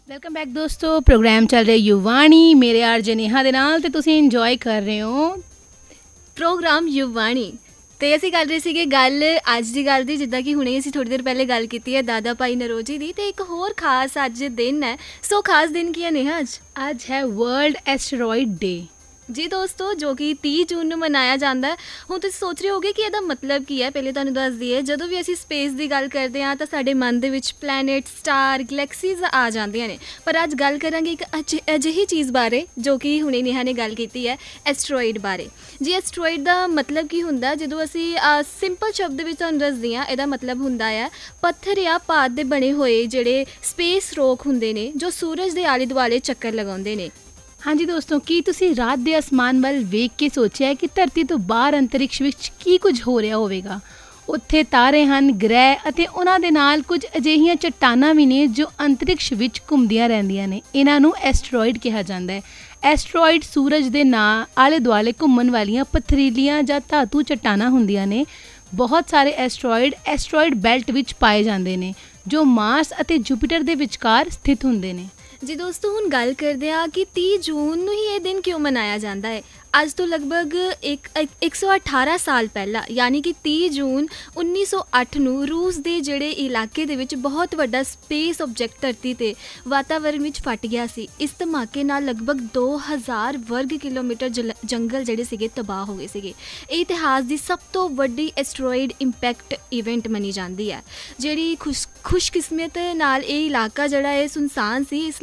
Welcome back ਦੋਸਤੋ। Programme ਚੱਲ ਰਿਹਾ ਯੁਵਾਣੀ, ਮੇਰੇ ਆਰਜੇ ਨੇਹਾ ਦੇ ਨਾਲ ਤੇ ਤੁਸੀਂ ਇੰਜੋਏ ਕਰ ਰਹੇ ਹੋ ਪ੍ਰੋਗਰਾਮ ਯੁਵਾਣੀ। ਤੇ ਅਸੀਂ ਕਰ ਰਹੇ ਸੀਗੇ ਗੱਲ ਅੱਜ ਦੀ ਗੱਲ ਦੀ, ਜਿੱਦਾਂ ਕਿ ਹੁਣੇ ਅਸੀਂ ਥੋੜ੍ਹੀ ਦੇਰ ਪਹਿਲੇ ਗੱਲ ਕੀਤੀ ਹੈ ਦਾਦਾ ਭਾਈ ਨਰੋਜੀ ਦੀ। ਤੇ ਇੱਕ ਹੋਰ ਖਾਸ ਅੱਜ ਦਿਨ ਹੈ। ਸੋ ਖਾਸ ਦਿਨ ਕੀ ਹੈ ਨੇਹਾ? ਅੱਜ ਹੈ ਵਰਲਡ ਐਸਟਰੋਇਡ ਡੇ। ਜੀ ਦੋਸਤੋ, ਜੋ ਕਿ 30 ਜੂਨ ਨੂੰ ਮਨਾਇਆ ਜਾਂਦਾ ਹੈ। ਹੁਣ ਤੁਸੀਂ ਸੋਚ ਰਹੇ ਹੋਗੇ ਕਿ ਇਹਦਾ ਮਤਲਬ ਕੀ ਹੈ। ਪਹਿਲੇ ਤੁਹਾਨੂੰ ਦੱਸ ਦਈਏ, ਜਦੋਂ ਵੀ ਅਸੀਂ ਸਪੇਸ ਦੀ ਗੱਲ ਕਰਦੇ ਹਾਂ ਤਾਂ ਸਾਡੇ ਮਨ ਦੇ ਵਿੱਚ ਪਲੈਨਟ, ਸਟਾਰ, ਗਲੈਕਸੀਜ਼ ਆ ਜਾਂਦੀਆਂ ਨੇ। ਪਰ ਅੱਜ ਗੱਲ ਕਰਾਂਗੇ ਇੱਕ ਅਜਿਹੀ ਚੀਜ਼ ਬਾਰੇ ਜੋ ਕਿ ਹੁਣੇ ਨੇਹਾ ਨੇ ਗੱਲ ਕੀਤੀ ਹੈ, ਐਸਟਰੋਇਡ ਬਾਰੇ। ਜੀ ਐਸਟਰੋਇਡ ਦਾ ਮਤਲਬ ਕੀ ਹੁੰਦਾ? ਜਦੋਂ ਅਸੀਂ ਸਿੰਪਲ ਸ਼ਬਦ ਵਿੱਚ ਤੁਹਾਨੂੰ ਦੱਸਦੀ ਹਾਂ, ਇਹਦਾ ਮਤਲਬ ਹੁੰਦਾ ਹੈ ਪੱਥਰ ਜਾਂ ਪਾਤ ਦੇ ਬਣੇ ਹੋਏ ਜਿਹੜੇ ਸਪੇਸ ਰੋਕ ਹੁੰਦੇ ਨੇ, ਜੋ ਸੂਰਜ ਦੇ ਆਲੇ ਦੁਆਲੇ ਚੱਕਰ ਲਗਾਉਂਦੇ ਨੇ। ਹਾਂਜੀ ਦੋਸਤੋ, ਕੀ ਤੁਸੀਂ ਰਾਤ ਦੇ ਅਸਮਾਨ ਵੱਲ ਵੇਖ ਕੇ ਸੋਚਿਆ ਕਿ ਧਰਤੀ ਤੋਂ ਬਾਹਰ ਅੰਤਰਿਕਸ਼ ਵਿੱਚ ਕੀ ਕੁਝ ਹੋ ਰਿਹਾ ਹੋਵੇਗਾ? ਉੱਥੇ ਤਾਰੇ ਹਨ, ਗ੍ਰਹਿ ਅਤੇ ਉਹਨਾਂ ਦੇ ਨਾਲ ਕੁਝ ਅਜਿਹੀਆਂ ਚੱਟਾਨਾਂ ਵੀ ਨੇ ਜੋ ਅੰਤਰਿਕਸ਼ ਵਿੱਚ ਘੁੰਮਦੀਆਂ ਰਹਿੰਦੀਆਂ ਨੇ। ਇਹਨਾਂ ਨੂੰ ਐਸਟਰੋਇਡ ਕਿਹਾ ਜਾਂਦਾ ਹੈ। ਐਸਟਰੋਇਡ ਸੂਰਜ ਦੇ ਆਲੇ ਦੁਆਲੇ ਘੁੰਮਣ ਵਾਲੀਆਂ ਪਥਰੀਲੀਆਂ ਜਾਂ ਧਾਤੂ ਚੱਟਾਨਾਂ ਹੁੰਦੀਆਂ ਨੇ। ਬਹੁਤ ਸਾਰੇ ਐਸਟਰੋਇਡ ਬੈਲਟ ਵਿੱਚ ਪਾਏ ਜਾਂਦੇ ਨੇ ਜੋ ਮਾਰਸ ਅਤੇ ਜੁਪੀਟਰ ਦੇ ਵਿਚਕਾਰ ਸਥਿਤ ਹੁੰਦੇ ਨੇ। ਜੀ ਦੋਸਤੋ, ਹੁਣ ਗੱਲ ਕਰਦੇ ਹਾਂ ਕਿ 30 ਜੂਨ ਨੂੰ ਹੀ ਇਹ ਦਿਨ ਕਿਉਂ ਮਨਾਇਆ ਜਾਂਦਾ ਹੈ। ਅੱਜ ਤੋਂ ਲਗਭਗ 118 ਸਾਲ ਪਹਿਲਾਂ, ਯਾਨੀ ਕਿ 30 ਜੂਨ 1908 ਨੂੰ ਰੂਸ ਦੇ ਜਿਹੜੇ ਇਲਾਕੇ ਦੇ ਵਿੱਚ ਬਹੁਤ ਵੱਡਾ ਸਪੇਸ ਆਬਜੈਕਟ ਧਰਤੀ 'ਤੇ ਵਾਤਾਵਰਨ ਵਿੱਚ ਫਟ ਗਿਆ ਸੀ। ਇਸ ਧਮਾਕੇ ਨਾਲ ਲਗਭਗ 2000 ਵਰਗ ਕਿਲੋਮੀਟਰ ਜੰਗਲ ਜਿਹੜੇ ਸੀਗੇ ਤਬਾਹ ਹੋ ਗਏ ਸੀਗੇ। ਇਹ ਇਤਿਹਾਸ ਦੀ ਸਭ ਤੋਂ ਵੱਡੀ ਐਸਟਰੋਇਡ ਇੰਪੈਕਟ ਇਵੈਂਟ ਮੰਨੀ ਜਾਂਦੀ ਹੈ। ਜਿਹੜੀ ਖੁਸ਼ਕਿਸਮਤ ਨਾਲ ਇਹ ਇਲਾਕਾ ਜਿਹੜਾ ਹੈ ਸੁਨਸਾਨ ਸੀ, ਇਸ